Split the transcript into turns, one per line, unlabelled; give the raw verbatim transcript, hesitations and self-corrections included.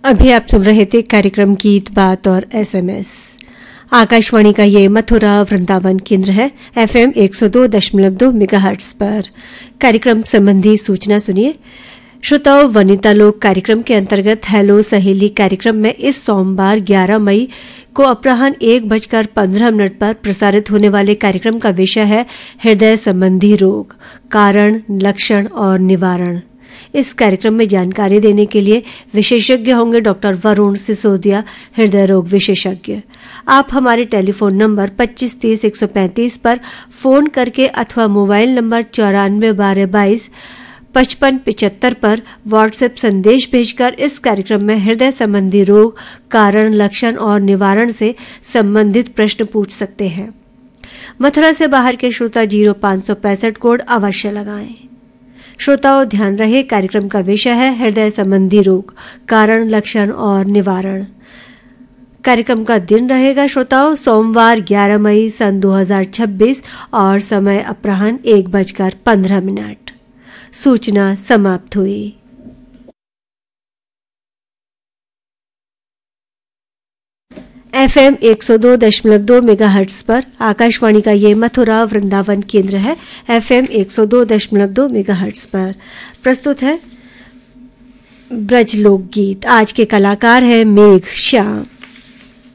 अभी आप सुन रहे थे कार्यक्रम गीत बात और एसएमएस। आकाशवाणी का ये मथुरा वृंदावन केंद्र है। एफएम एक सौ दो दशमलव दो मेगाहर्ट्ज पर कार्यक्रम संबंधी सूचना सुनिए। श्रोताओं, वनिता लोक कार्यक्रम के अंतर्गत हेलो सहेली कार्यक्रम में इस सोमवार ग्यारह मई को अपराह्न एक बजकर पंद्रह मिनट पर प्रसारित होने वाले कार्यक्रम का विषय है हृदय संबंधी रोग, कारण, लक्षण और निवारण। इस कार्यक्रम में जानकारी देने के लिए विशेषज्ञ होंगे डॉक्टर वरुण सिसोदिया, हृदय रोग विशेषज्ञ। आप हमारे टेलीफोन नंबर पच्चीस तीस एक सौ पैंतीस पर फोन करके अथवा मोबाइल नंबर चौरानवे बारह बाईस पचपन पिचहत्तर पर व्हाट्सएप संदेश भेजकर इस कार्यक्रम में हृदय संबंधी रोग, कारण, लक्षण और निवारण से संबंधित प्रश्न पूछ सकते हैं। मथुरा से बाहर के श्रोता जीरो पाँच सौ पैंसठ कोड अवश्य लगाएं। श्रोताओं, ध्यान रहे कार्यक्रम का विषय है हृदय संबंधी रोग, कारण, लक्षण और निवारण। कार्यक्रम का दिन रहेगा श्रोताओं सोमवार ग्यारह मई सन दो हज़ार छब्बीस और समय अपराह्न एक बजकर पंद्रह मिनट। सूचना समाप्त हुई। एफएम एक सौ दो दशमलव दो मेगाहर्ट्ज पर आकाशवाणी का ये मथुरा वृंदावन केंद्र है। एफएम एक सौ दो दशमलव दो मेगाहर्ट्ज पर प्रस्तुत है ब्रज लोक गीत। आज के कलाकार हैं मेघ श्याम।